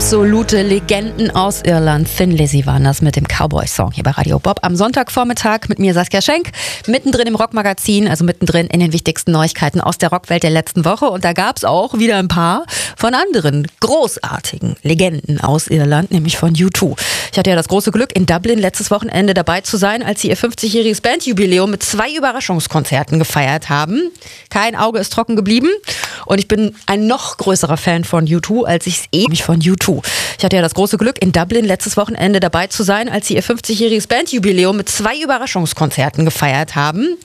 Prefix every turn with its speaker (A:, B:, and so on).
A: Absolute Legenden aus Irland. Thin Lizzy waren das mit dem Cowboy-Song hier bei Radio Bob. Am Sonntagvormittag mit mir Saskia Schenk, mittendrin im Rockmagazin, also mittendrin in den wichtigsten Neuigkeiten aus der Rockwelt der letzten Woche. Und da gab es auch wieder ein paar von anderen großartigen Legenden aus Irland, nämlich von U2. Ich hatte ja das große Glück, in Dublin letztes Wochenende dabei zu sein, als sie ihr 50-jähriges Bandjubiläum mit 2 Überraschungskonzerten gefeiert haben. Kein Auge ist trocken geblieben. Und ich bin ein noch größerer Fan von U2, als ich es mich von U2. Ich hatte ja das große Glück, in Dublin letztes Wochenende dabei zu sein, als sie ihr 50-jähriges Bandjubiläum mit 2 Überraschungskonzerten gefeiert haben.